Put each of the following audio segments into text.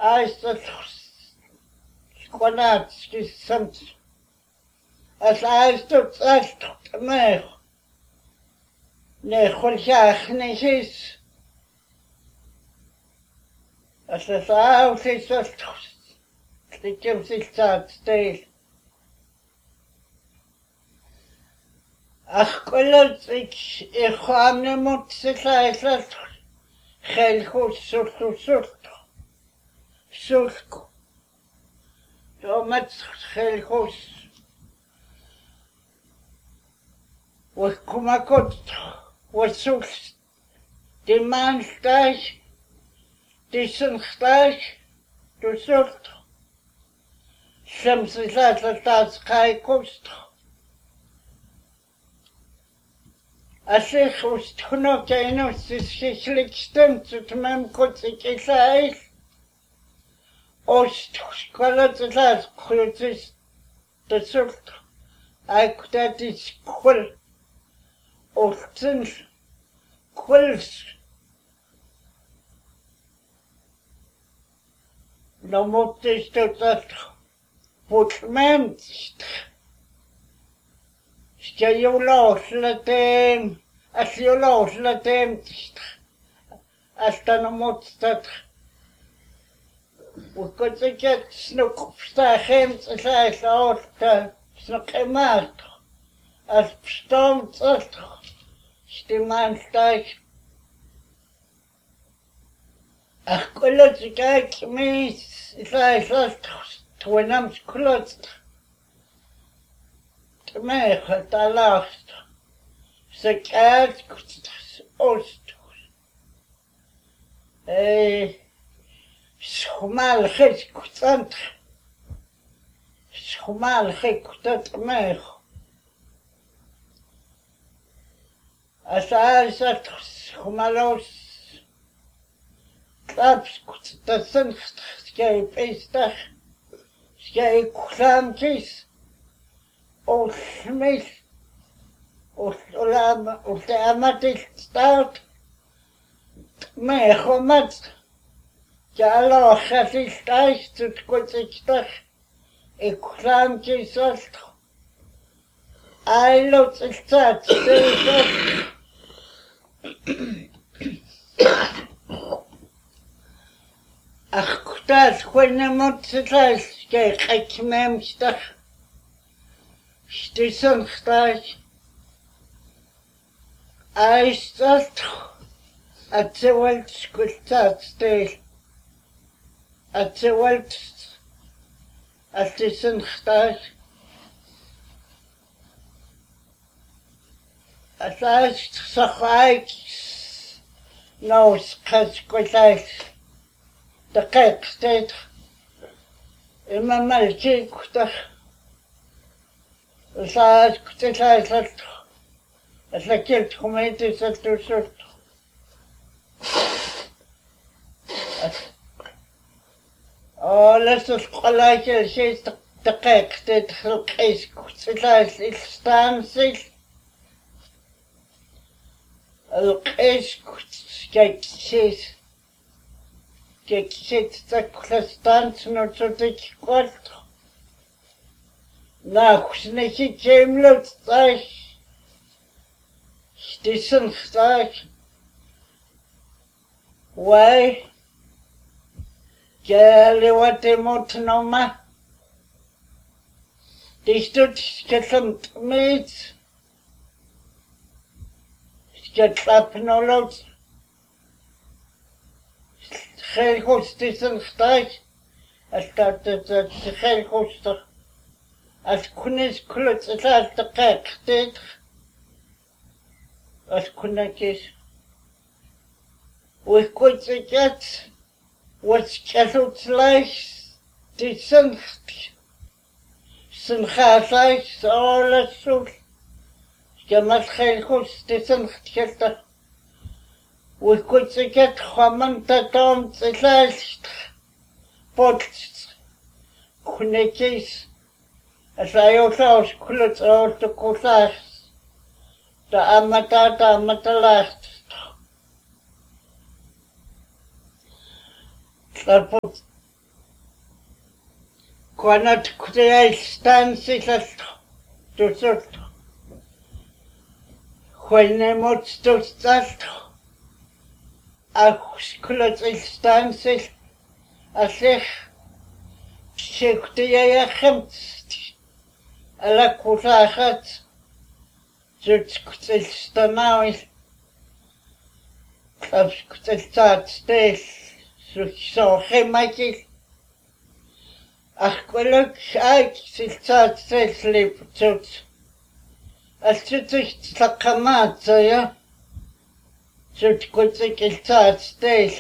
Aistat squanatskis samt. As aistat astat mer. Ne khulshach nishis. As ausis astat. Stikem siltat stil. Ach kolot ik khamne mot silaisat. Khelkhus sulk. Sulk. Jomat khelkhus. Kumakot sulk. Die manstaj. Die sunkstaj. Du sulk. Shamsilat kai kost. Asich ustno keino sisliksten tutmem kotsikisai. Ost skolatslas khutsis de sulk. Aiktatis kul. Ostens kuls. No motis dat putment. Skjoloslatem, asjoloslatem. Astanomotstad. Ukotsikет snukstachem tsaisauta snukemat. As pstomtsat. Stimanstach. Ach kolotsikak mis tsaisat twenam sklot. Tmech talast. Sekat ost. Schmal khik kutant. Schmal khik kutant mech. Asasat schmalos. Taps kutant skei pestach. Skei klamkis. Osmil. Oslamatis start. Mechomat. Jalo khasistais tutkotsiktach. Eklamkis ost. Ailot istat. Ach kutas khwenemot sitas skei khikmemstach. Stisonstach. Aistat. Atsewalt skultat stil. Atsewalt. Stisonstach. Asast sakhaik. Nos kaskultat. Dakik stit. Imamalchi kutach. Asast kutach. Aslakelt khumetis atusut. Let's just like she's the cake that is substances. She's the substance not so thick. Now, sneaky came looks like decent like. Why? Gäli what they want no ma. They stood sketchup meat. Sketchup no lot. Geen goed is een stijg. Als dat geen goed. Als kunis kluts is als de kijk dit. Als kunakis. We could get. What's kettled like the sun like all a suit. Gamas Helhus, the sun skelter. We could get Hamanta Tom the last pots, Kunekis, as I also could all the Kosas, the Amatalast. Put Quanat kuteil stansilalt tusut. Huene motstustalt. Akusklat il stansil. Asich. Shiktiya khimt. Ala kusachat. Zutskutil stanawil. Abskutil tat stel. So khemaki. Aquelok aik siltat stel slip tut. Altutik tlakamat ya. Zutkutik iltat stel.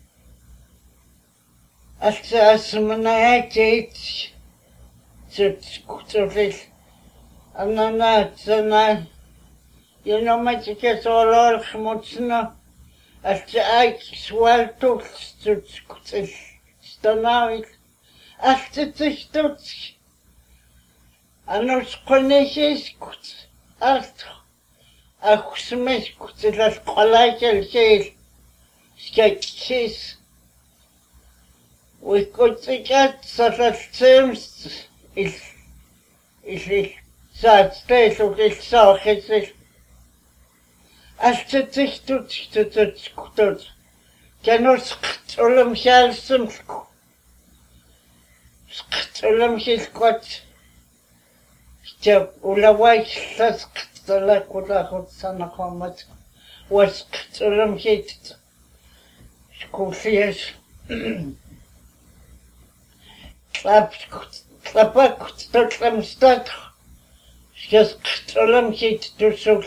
Asmanayakit. Zutkutil. Anana. You know what you get all khmutsna. Aik swaltuk zutkutil. Stanawil. Altutik. Anos konesis kut. Alto. Akusmes kutilas kolajal sil. Skakis. We could get such a seems is sad state of this sock is it. As to this to cannot skutulum shalsum skutulum his quat. Step ulawai saskutula kudahut sanakomat was skutulum hit. Skufias. Klapakut tutlam stat. Skutulum hit to sult.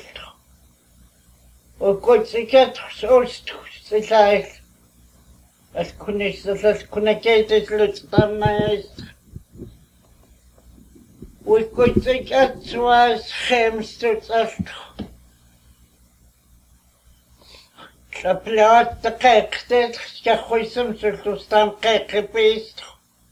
O kotsikat solst silai. As kunakated lutamais. We kotsikat was hemstut alt. Klaplat the kaktet, Yahuism sultustam kakepist.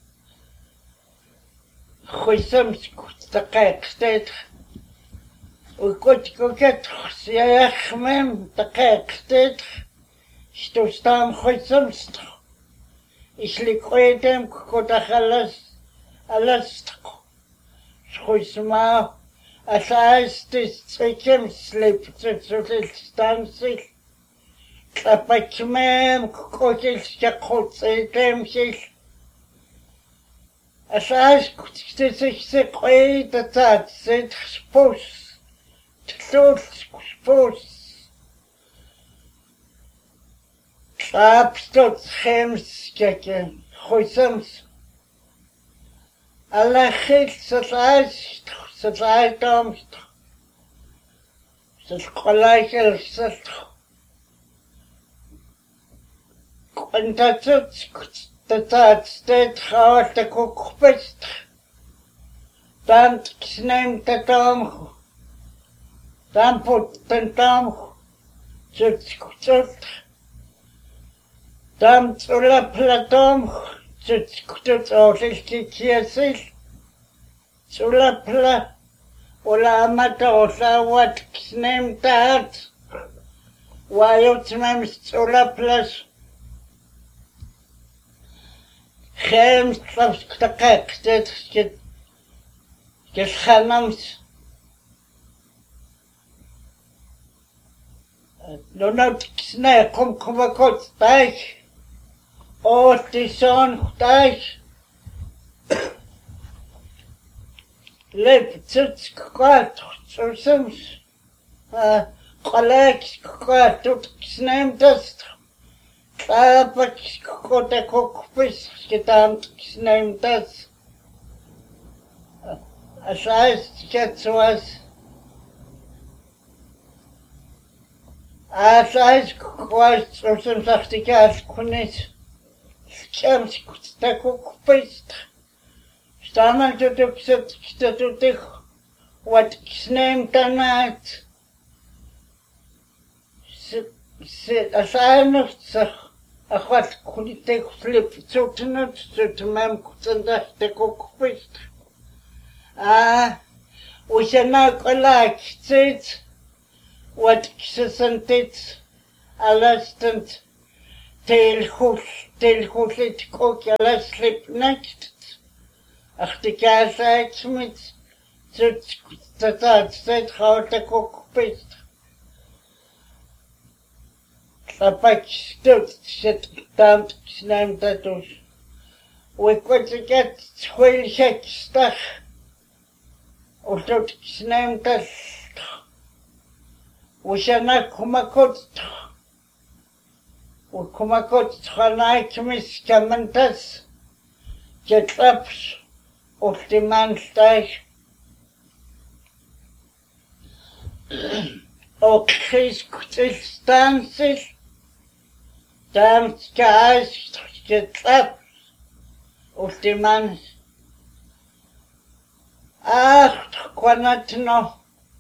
Huism the kaktet. We could go get Siachmem, the kaktet. Stustam huismst. Ich liquidem kotahalas alastko. Huisma, as I still sleep to stansil. Klapakmem kokil jakotsetemsil. As I could say that said spos. Spos. Klapstot hems keken. Huisams. Alla hit satellite domst. Kolajal sat. Und das steht raus, der Kuckbist. Dann nimmt der Daumen. Dann putzt den Daumen. Dann zu la Platon. Zutskutut auch ist die Kirche. Zu la Pla. Oder Amatosa, was nimmt der hat. Weil jetzt nimmst zu la Plas. Geen slapstakak, dit geschaamd. Donald snel, kom kort bij. Oh, die zon thuis. Leef het kwaad, zo soms. Gelijk kwaad, tot snel dat. Klapak kota kokpis gedammt name das. As heißt jetzt was. As heißt was, so sagt ich als Kunis. Schams kota kokpis. Stammen du dich, what name danach. As I noch sag. Ach wat, kon ik tegen flip zo te mijn kutsendag te kokpist. We zijn nou gelijk, zit. Wat ik ze zijn dit, alastend, teelgoed het kook, alles slip next. Artikaalsaitsmit tataatset rautakukpit lapakstut set taamtsnaamtatus uikkutikat huilsakstaq ullutsnaamtal usanak humakut ukumakut xanaikmis kamantas ketlaps ultimanstay okris kutilstansil tamskaas ketlaps ultimans kwanatno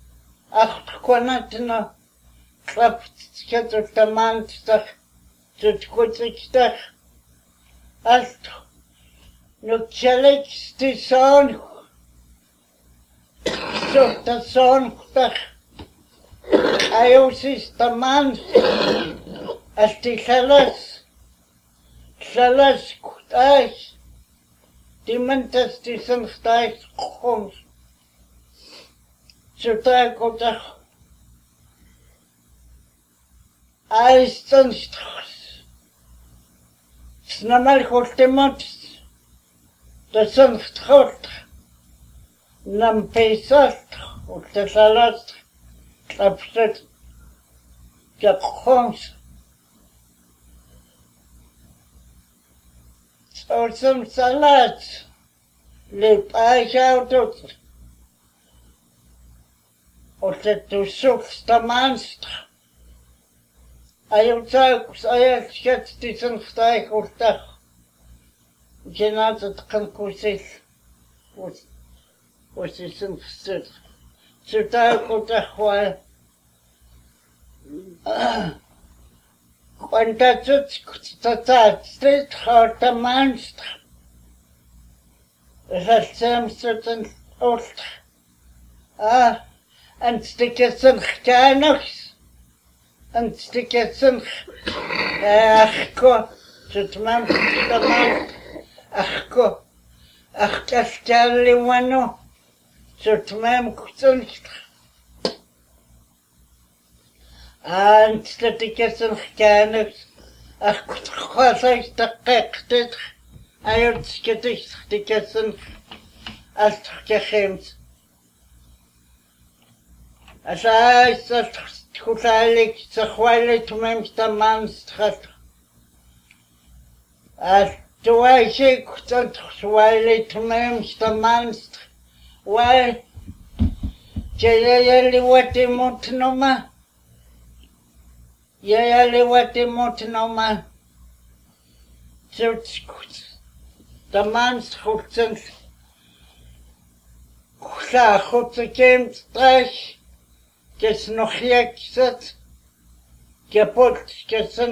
klapsketultamantstaq tutkutikstaq alt nukchalekstison sotasontaq ayusistamans altillalas kutay timantas tisanqtay qums sutaykutaq aistanstaq snamal hultimot tasanqtaq nampesalt ultasalat tlapsat qums Orsum salat lepajautot ortetusufstamanst ayutsakus ayatskatstisanqtay urtaq genatat qankusil usisanqsut sutaykutaqwa Quantatut tatatsit hortamanst Rassamsuten ult Anstikessen kanoks Anstikessen Achko Tutmamstaman Achko Achkaskalli wano Tutmam kutsunst Anstikessen kanoks Achkutkhasaistaqqaqtit ayutskitikessen altkhems Asaisat khutalik sakhwalik tumamstamanstrat Tuwaishik kutant khwalik tumamstamanst Wai Jayali watimutnoma Yayali watimutnoma Zutskut Tamanst khutsen Khusa khutsekem strach Kes noch jeksat Kapot kesen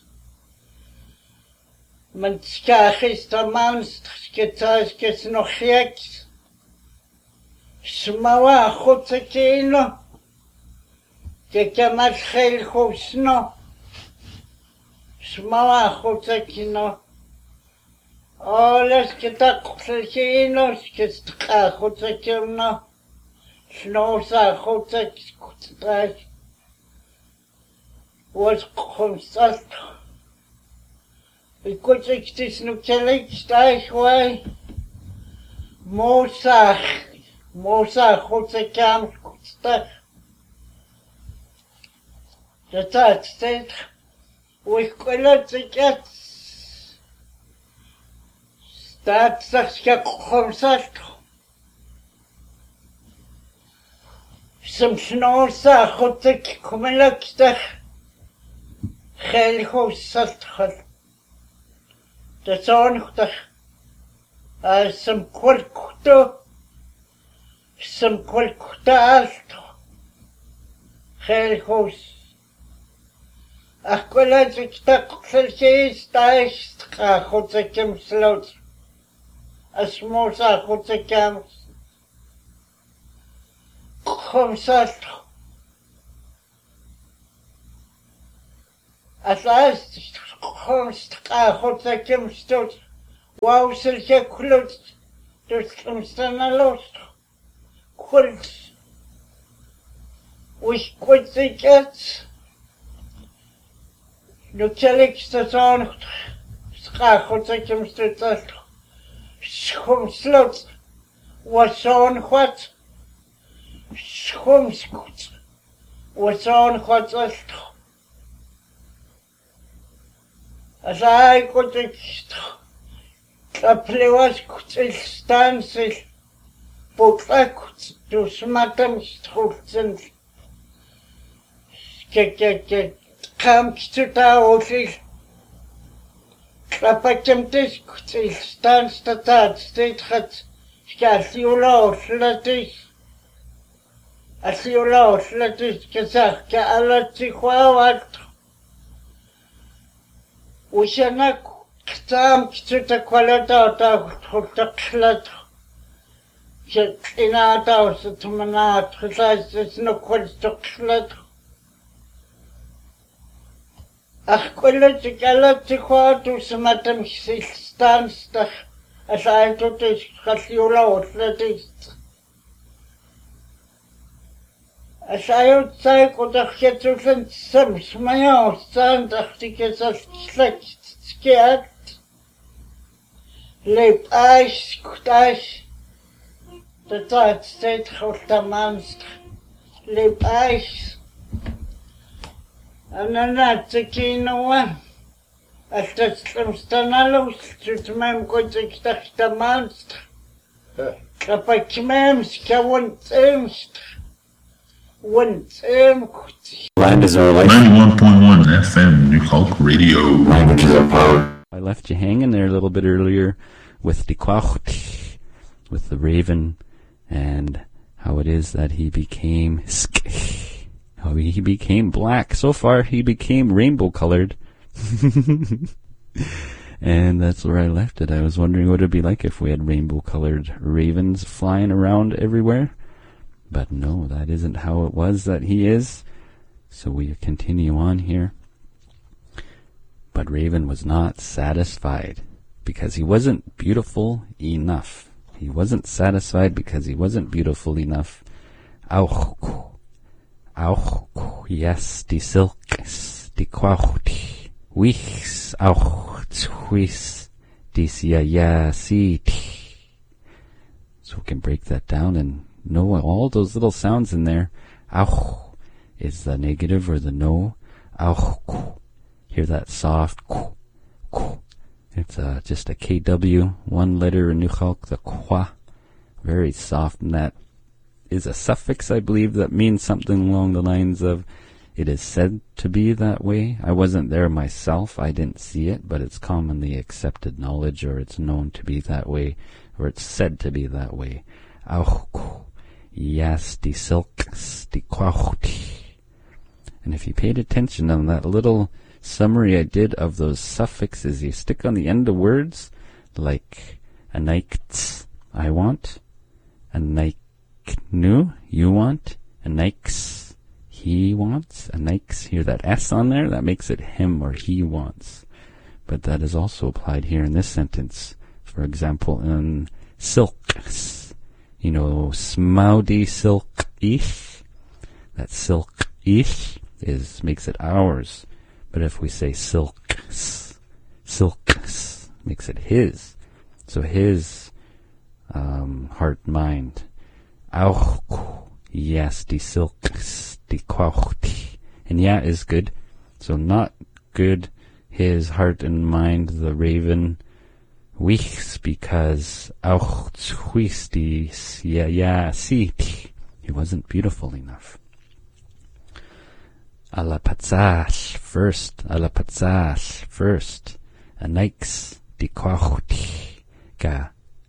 Man skachis tamanst Ketas kes noch jeks Smawa khutsekino Kekamat khel khusno Smawa khutsekino Alles ketaqlkino skestqa khutsekino Snosa khutsekutrak Was khumsalt Ikutsektis nukalik staichwai Mosa khutsekam kutstak Tatat stet Uikkulatsekat Staatsaxka khumsalt Samsnosa khutek kumelakstaq khelkhusalt khal Tatsonqtaq samkulkutaalt khelkhus Akkulatsektaq khelkis taistqa khutsekem slot Asmosa khutsekam Khumsalt Asas khumstqa khutsekem stot Wawsilke klut Tuslamstanalos. Quilts. Wish quits. Nukelix the song. Schachotzakim stutat. Schumslot. Was on what? Schumskut. Was on what? As I got the plewas kutil stansil. Botlakut to smatam strutsen. Kam to ta office. Klapakemtis kutil stans tatat state hat. Skasiula slatis. Asiula slatis kazak ka alati khawat. Ushanak tam to qualata ta khlat. Inata Sutumanat, there's no question to Aquillet Galacqua to Samatam stands as I took this Cassiola, that is. As I would say, could have get to some smile, stand as the case of scared. Lip eyes, could eyes. The third state of the monster, lip eyes, and another keen one. As the slimstanalos to mem good the monster. The pakimemska won't Land is our life. 91.1 FM, New Hulk Radio. Languages are power. I left you hanging there a little bit earlier with the Quacht, with the raven, and how it is that he became how he became black. So far he became rainbow colored. And that's where I left it. I was wondering what it'd be like if we had rainbow colored ravens flying around everywhere. But no, that isn't how it was that he is. So we continue on here. But Raven was not satisfied because he wasn't beautiful enough. He wasn't satisfied because he wasn't beautiful enough. Auch, yes, die Silkes, die Quaucht, Wichs, auch, Zhuis, dies ja, sieht. So we can break that down and know all those little sounds in there. Auch is the negative or the no. Auch, hear that soft, it's just a KW, one letter in New Hulk, the kwa, very soft, and that is a suffix, I believe, that means something along the lines of, it is said to be that way. I wasn't there myself, I didn't see it, but it's commonly accepted knowledge, or it's known to be that way, or it's said to be that way. Auch, yes, die silks, die quaucht. And if you paid attention on that little summary I did of those suffixes you stick on the end of words, like a nikts, I want, a niknu, you want, a nikes, he wants, a nikes, hear that S on there, that makes it him or he wants. But that is also applied here in this sentence. For example, in silks, you know, smaudi silk ish, that silk ish makes it ours. But if we say silks, makes it his. So his heart, mind. Auch, yes, die silks, die quaucht. And yeah is good. So not good, his heart and mind, the raven. Wichs, because auch zhuis, dies, ja, sieht. He wasn't beautiful enough. Alapatzach, first, Anix, die Quaucht, ga,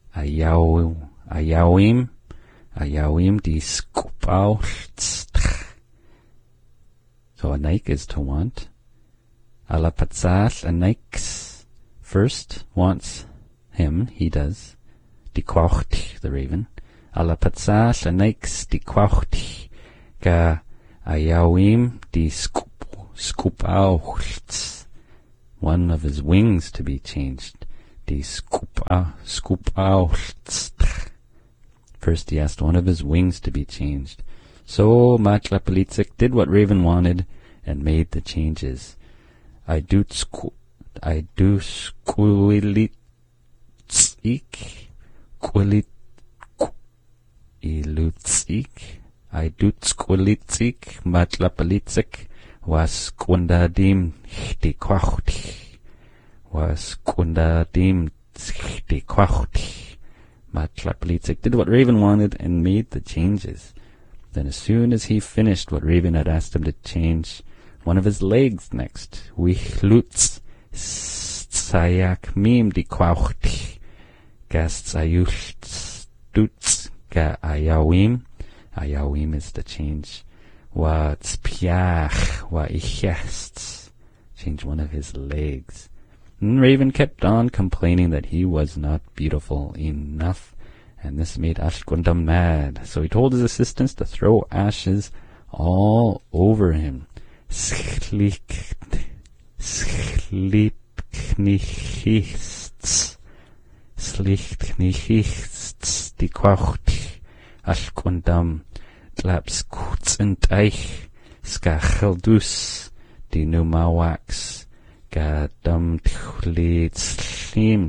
Ayawim, die Skupaucht. So Anix is to want. Alapatzach, Anix, first, wants him, he does. Die Quaucht, the raven. Alapatzach, Anix, die Quaucht, ga, Ayawim, die Skupauchts, one of his wings to be changed. Die Skupauchts. First he asked one of his wings to be changed. So Matlapalitsik did what Raven wanted and made the changes. I do squilitsik, Matlapalitsik was kundadim chtikwachti, Matlapalitsik did what Raven wanted and made the changes. Then as soon as he finished what Raven had asked him to change, one of his legs next, Wichlutz sayak mim di kwauchti, gast ayuchts dutz ga ayawim. Ayawim is the change. Wa tzpiach wa ichest, change one of his legs. And Raven kept on complaining that he was not beautiful enough, and this made Ashkundam mad. So he told his assistants to throw ashes all over him. Slichtknichists die Quacht Ashkundam Tlaps Kutzenteich Skacheldus die Numawax Gadam Tchlitzlim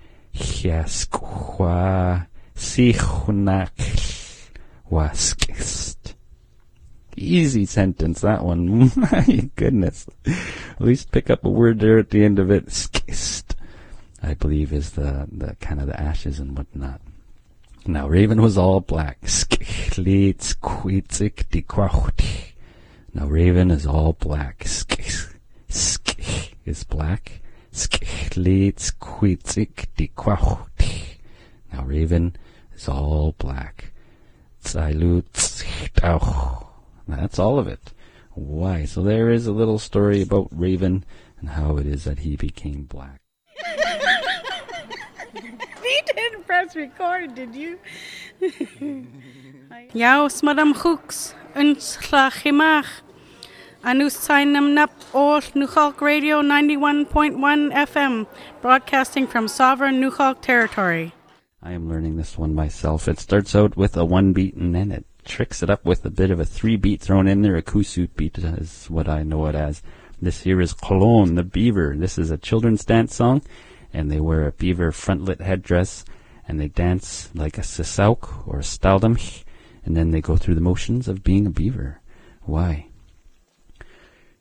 Chiaskwa Sichunak Waskist. Easy sentence, that one. My goodness. At least pick up a word there at the end of it. Skist, I believe, is the kind of the ashes and whatnot. Now Raven was all black. Now Raven is all black. Sk is black. Now Raven is all black. That's all of it. Why? So there is a little story about Raven and how it is that he became black. You didn't press record, did you? Jaus madam hooks uns chimach. Anus Sainam Nap Ol Nukhalk Radio 91.1 FM, broadcasting from sovereign Nukhalk territory. I am learning this one myself. It starts out with a 1 beat and then it tricks it up with a bit of a 3 beat thrown in there. A kusut beat is what I know it as. This here is Kolon, the beaver. This is a children's dance song, and they wear a beaver frontlet headdress, and they dance like a sisauk or a staldamch, and then they go through the motions of being a beaver. Why?